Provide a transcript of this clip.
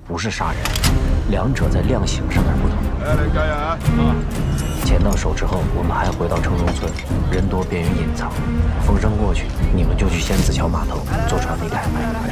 不是杀人，两者在量刑上面不同。钱到手之后，我们还回到城中村，人多便于隐藏。风声过去，你们就去仙子桥码头做传媒买卖。